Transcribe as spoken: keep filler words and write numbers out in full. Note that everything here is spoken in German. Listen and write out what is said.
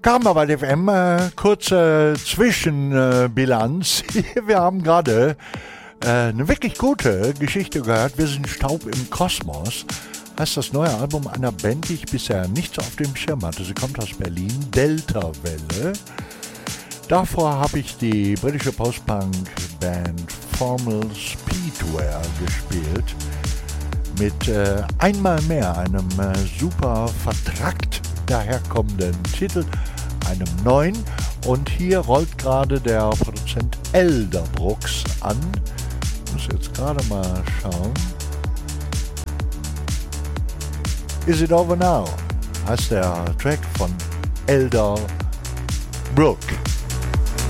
Karma F M, äh, kurze Zwischenbilanz. Äh, Wir haben gerade äh, eine wirklich gute Geschichte gehört. Wir sind Staub im Kosmos. Heißt das neue Album einer Band, die ich bisher nicht so auf dem Schirm hatte. Sie kommt aus Berlin, Delta Welle. Davor habe ich die britische Post-Punk-Band Formal Speedwear gespielt. Mit äh, einmal mehr einem äh, super vertrackt daherkommenden Titel, einem neuen. Und hier rollt gerade der Produzent Elderbrooks an. Ich muss jetzt gerade mal schauen. Is It Over Now heißt der Track von Elderbrook.